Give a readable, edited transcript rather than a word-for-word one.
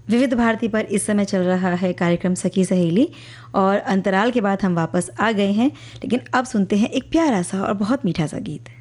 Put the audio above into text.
विविध भारती पर इस समय चल रहा है कार्यक्रम सखी सहेली और अंतराल के बाद हम वापस आ गए हैं, लेकिन अब सुनते हैं एक प्यारा सा और बहुत मीठा सा गीत।